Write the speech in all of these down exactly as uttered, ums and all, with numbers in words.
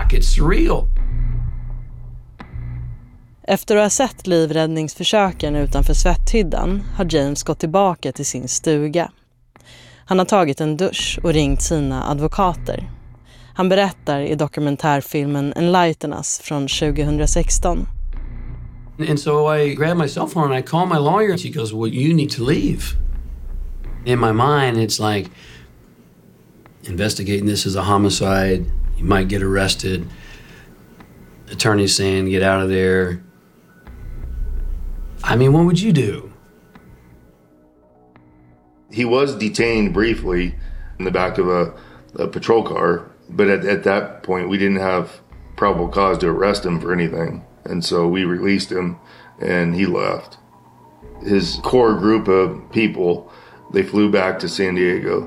shock. It's surreal. Efter att ha sett livräddningsförsöken utanför Svetthyddan har James gått tillbaka till sin stuga. Han har tagit en dusch och ringt sina advokater. Han berättar i dokumentärfilmen Enlighten Us från tjugohundrasexton. And so I grabbed my cell phone and I called my lawyer and she goes, well, you need to leave. In my mind, it's like, investigating this as a homicide. You might get arrested. Attorney's saying, get out of there. I mean, what would you do? He was detained briefly in the back of a, a patrol car, but at, at that point we didn't have probable cause to arrest him for anything. And so we released him and he left. His core group of people, they flew back to San Diego.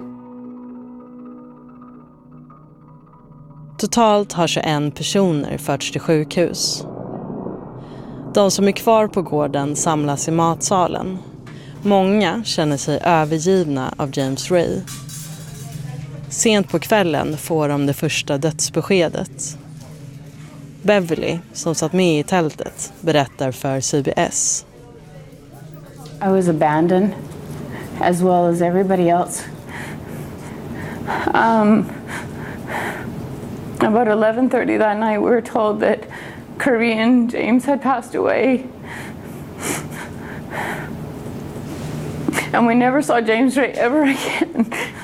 Totalt har tjugoen personer förts till sjukhus. De som är kvar på gården samlas i matsalen. Många känner sig övergivna av James Ray. Sent på kvällen får de det första dödsbeskedet. Beverly, som satt med i tältet, berättar för C B S. I was abandoned as well as everybody else. Um, about eleven thirty that night we were told that Korean James had passed away. And we never saw James Ray ever again.